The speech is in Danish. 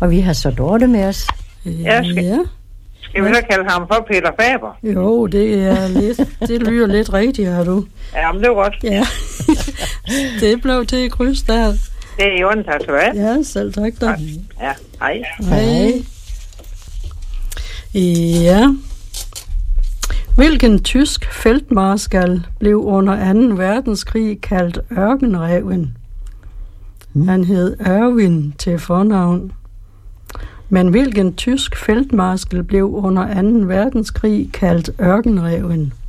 Og vi har så Dorte med os. Ja. Skal vi så kalde ham for Peter Faber? Jo, det lyder lidt rigtigt, har du. Ja, men det er godt. Ja, det blev til et kryds der. Det er jo en tak skal du have. Ja, selv tak da. Ja, hej. Hej. Ja. Hvilken tysk feltmarskal blev under 2. verdenskrig kaldt ørkenræven? Han hed Erwin til fornavn. Men hvilken tysk feltmarskal blev under 2. verdenskrig kaldt ørkenræven?